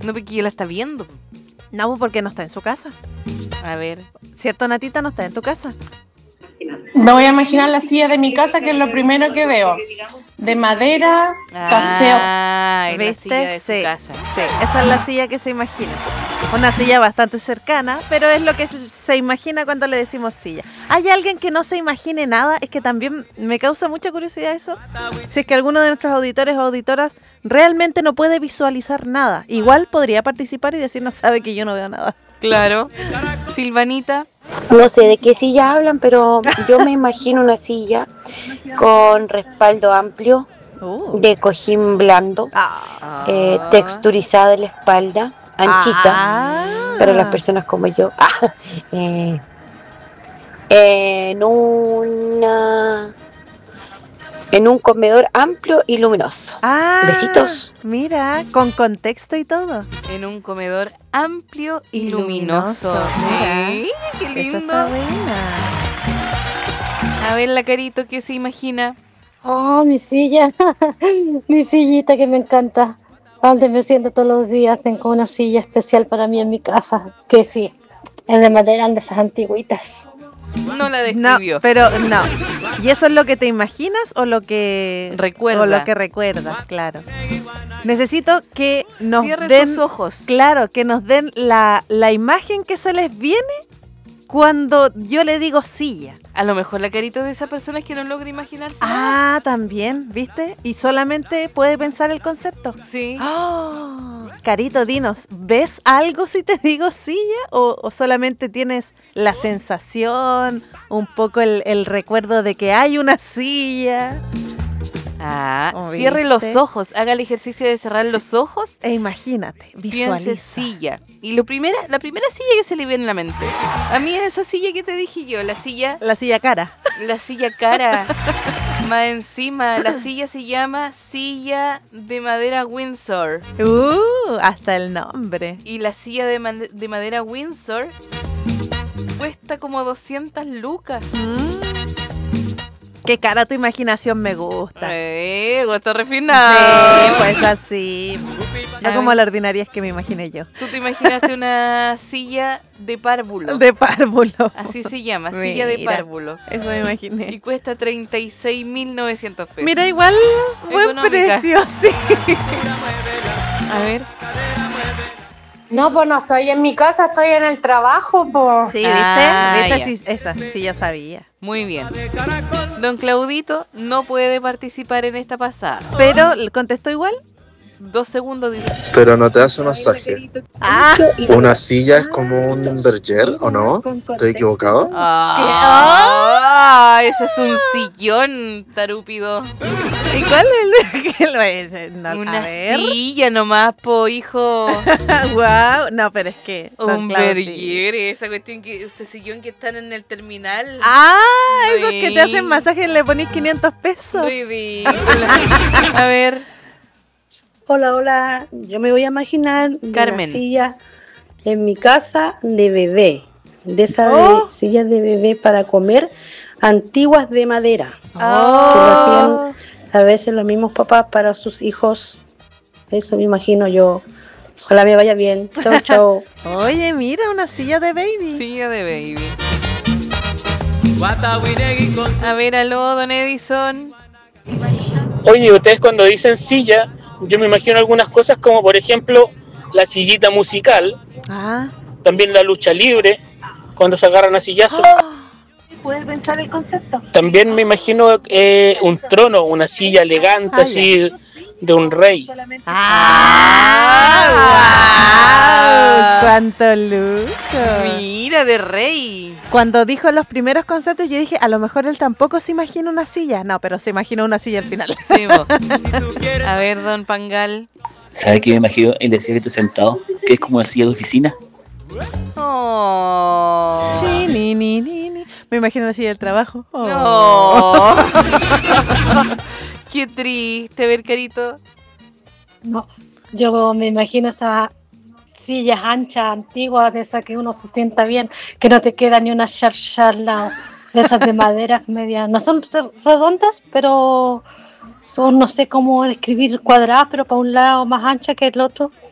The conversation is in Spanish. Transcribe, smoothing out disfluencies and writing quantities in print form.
No, porque ella la está viendo. No, porque no está en su casa. A ver. ¿Cierto, Natita? No está en tu casa. Me voy a imaginar la silla de mi casa, que es lo primero que veo. De madera, café. Ah, es la ¿Viste? silla de su Sí, casa. sí, esa es la silla que se imagina. Una silla bastante cercana, pero es lo que se imagina cuando le decimos silla. ¿Hay alguien que no se imagine nada? Es que también me causa mucha curiosidad eso. Si es que alguno de nuestros auditores o auditoras realmente no puede visualizar nada, igual podría participar y decir no sabe que yo no veo nada. Claro. Silvanita. No sé de qué silla hablan, pero yo me imagino una silla con respaldo amplio, de cojín blando, texturizada en la espalda, anchita, para las personas como yo. En un comedor amplio y luminoso. Besitos. Mira, con contexto y todo. En un comedor amplio y luminoso. Mira, ¡Qué lindo! Eso está buena. A ver, la Carito, ¿qué se imagina? Oh, mi silla, mi sillita que me encanta. Donde me siento todos los días, tengo una silla especial para mí en mi casa, que sí, es de madera, de esas antigüitas. No la describió. No, pero no. ¿Y eso es lo que te imaginas o lo que recuerda? O lo que recuerdas, claro. Necesito que nos Cierre den sus ojos. Claro, que nos den la imagen que se les viene cuando yo le digo silla. A lo mejor la Carito de esa persona es que no logra imaginarse. Ah, también, ¿viste? Y solamente puede pensar el concepto. Sí. Oh, Carito, dinos, ¿ves algo si te digo silla? ¿O solamente tienes la sensación, un poco el recuerdo de que hay una silla? Cierre los ojos, haga el ejercicio de cerrar los ojos e imagínate, visualiza. Piense silla. Y la primera silla que se le viene en la mente. A mí es esa silla que te dije yo, la silla cara. La silla cara. Más encima, la silla se llama silla de madera Windsor. Hasta el nombre. Y la silla de madera Windsor cuesta como 200 lucas. Qué cara tu imaginación, me gusta. Gusto refinado. Sí, pues así. No como la ordinaria es que me imaginé yo. Tú te imaginaste una silla de párvulo. De párvulo. Así se llama, silla de párvulo. Eso me imaginé. Y cuesta 36.900 pesos. Mira, igual buen precio, sí. A ver. No, pues no estoy en mi casa, estoy en el trabajo, pues. Sí, ¿viste? Sí, esa, sí, ya sabía. Muy bien. Don Claudito no puede participar en esta pasada. Pero, ¿contestó igual? 2 segundos. Pero no te hace masaje. ¿Una silla es como un berger o no? ¿Estoy equivocado? Ese es un sillón, tarúpido. ¿Y cuál es? Una silla nomás, po, hijo. Wow, no, pero es que un berger, esa cuestión ese sillón que están en el terminal. Esos que te hacen masaje le ponís 500 pesos. Ridícula. A ver. Hola, yo me voy a imaginar Carmen. Una silla en mi casa de bebé, de esas sillas de bebé para comer, antiguas de madera, que lo hacían a veces los mismos papás para sus hijos. Eso me imagino yo. Ojalá me vaya bien. Chau, chau. Oye, mira, una silla de baby. Silla de baby. A ver, aló, don Edison. Oye, ustedes cuando dicen silla, yo me imagino algunas cosas como, por ejemplo, la sillita musical, también la lucha libre, cuando se agarran a sillazos. ¿Puedes pensar el concepto? También me imagino un trono, una silla elegante así de un rey. ¡Wow! ¡Cuánto lujo! Mira, de rey. Cuando dijo los primeros conceptos, yo dije, a lo mejor él tampoco se imagina una silla. No, pero se imaginó una silla al final. Sí, a ver, don Pangal. ¿Sabes qué me imagino en la silla que estoy sentado? Que es como una silla de oficina. Sí, ni. Me imagino la silla del trabajo. No. Qué triste, ver, Carito. No, yo me imagino esas sillas anchas, antiguas, de esas que uno se sienta bien, que no te queda ni una charcha al lado, de esas de madera media, no son redondas, pero son, no sé cómo describir, cuadradas, pero para un lado más ancha que el otro.